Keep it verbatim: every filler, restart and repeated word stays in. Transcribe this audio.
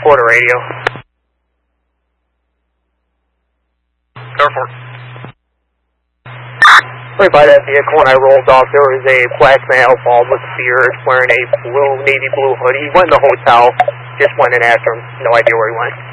Quarter radio. Airport. Right by that vehicle when I rolled off, there was a black male, bald with a beard, wearing a blue, navy blue hoodie. He went in the hotel, just went in after him, no idea where he went.